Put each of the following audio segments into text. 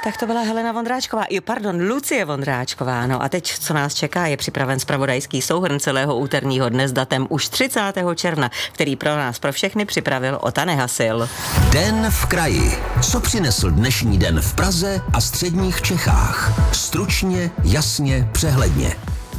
Tak to byla Helena Vondráčková, Lucie Vondráčková. No a teď, co nás čeká, je připraven zpravodajský souhrn celého úterního dne s datem už 30. června, který pro nás, pro všechny připravil Ota Nehasil. Den v kraji. Co přinesl dnešní den v Praze a středních Čechách? Stručně, jasně, přehledně.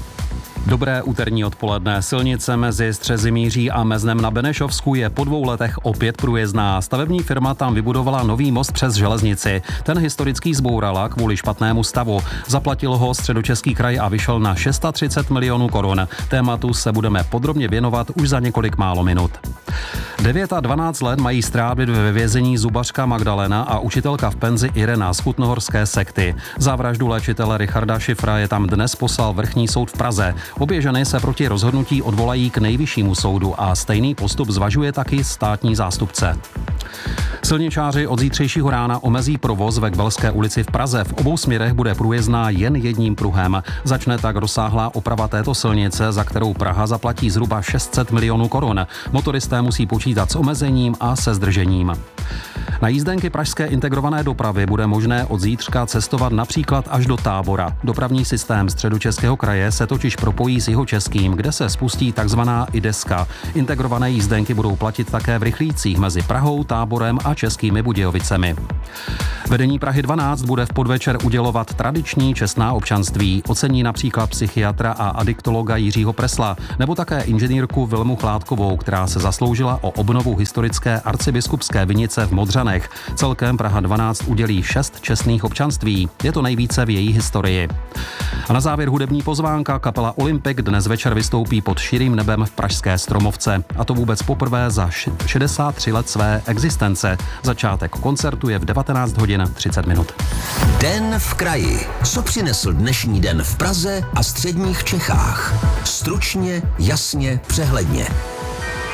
Dobré úterní odpoledne. Silnice mezi Střezimíří a Meznem na Benešovsku je po 2 letech opět průjezdná. Stavební firma tam vybudovala nový most přes železnici. Ten historický zbourala kvůli špatnému stavu. Zaplatil ho Středočeský kraj a vyšel na 630 milionů korun. Tématu se budeme podrobně věnovat už za několik málo minut. 9 a 12 let mají strávit ve vězení zubařka Magdalena a učitelka v penzi Irena z kutnohorské sekty. Za vraždu léčitele Richarda Šifra je tam dnes poslal vrchní soud v Praze. Obě ženy se proti rozhodnutí odvolají k nejvyššímu soudu a stejný postup zvažuje taky státní zástupce. Silničáři od zítřejšího rána omezí provoz ve Kbelské ulici v Praze. V obou směrech bude průjezdná jen jedním pruhem. Začne tak rozsáhlá oprava této silnice, za kterou Praha zaplatí zhruba 600 milionů korun. Motoristé musí počítat s omezením a se zdržením. Na jízdenky pražské integrované dopravy bude možné od zítřka cestovat například až do Tábora. Dopravní systém Středočeského kraje se totiž propojí s Jihočeským, kde se spustí takzvaná IDESka. Integrované jízdenky budou platit také v rychlících mezi Prahou, Táborem a Českými Budějovicemi. Vedení Prahy 12 bude v podvečer udělovat tradiční čestná občanství. Ocení například psychiatra a adiktologa Jiřího Presla, nebo také inženýrku Vilmu Chládkovou, která se zasloužila o obnovu historické arcibiskupské vinice v Modřanech. Celkem Praha 12 udělí 6 čestných občanství. Je to nejvíce v její historii. A na závěr hudební pozvánka. Kapela Olympik dnes večer vystoupí pod širým nebem v pražské Stromovce. A to vůbec poprvé za 63 let své existence. Začátek koncertu je v 19 hodin 30 minut. Den v kraji. Co přinesl dnešní den v Praze a středních Čechách? Stručně, jasně, přehledně.